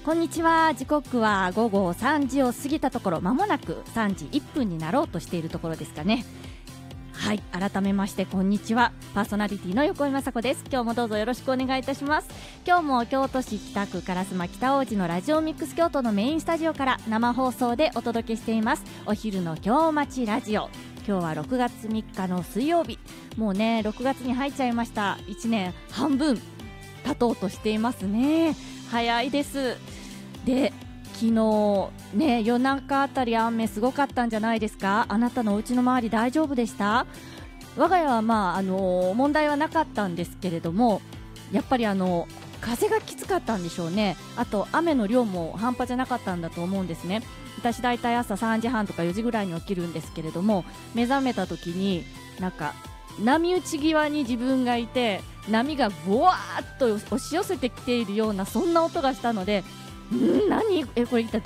こんにちは。時刻は午後3時を過ぎたところ、まもなく3時1分になろうとしているところですかね。はい、改めましてこんにちは。パーソナリティの横井雅子です。今日もどうぞよろしくお願いいたします。今日も京都市北区烏丸北大路のラジオミックス京都のメインスタジオから生放送でお届けしています。お昼の京町ラジオ。今日は6月3日の水曜日。もうね、6月に入っちゃいました。1年半分経とうとしていますね。早いです。で、昨日ね、夜中あたり雨すごかったんじゃないですか。あなたのお家の周り大丈夫でした？我が家は問題はなかったんですけれども、やっぱり風がきつかったんでしょうね。あと雨の量も半端じゃなかったんだと思うんですね。私だいたい朝3時半とか4時ぐらいに起きるんですけれども、目覚めた時になんか波打ち際に自分がいて、波がボワーッと押し寄せてきているような、そんな音がしたので、何これ一体